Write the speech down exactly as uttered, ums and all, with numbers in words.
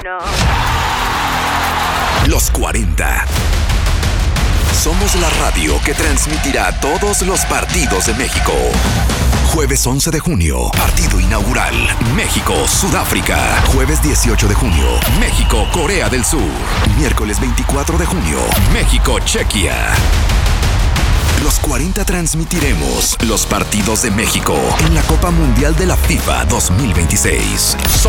no. Los cuarenta. Somos la radio que transmitirá todos los partidos de México. Jueves once de junio, partido inaugural. México-Sudáfrica. Jueves dieciocho de junio, México-Corea del Sur. Miércoles veinticuatro de junio, México-Chequia. Los cuarenta transmitiremos los partidos de México en la Copa Mundial de la FIFA dos mil veintiséis.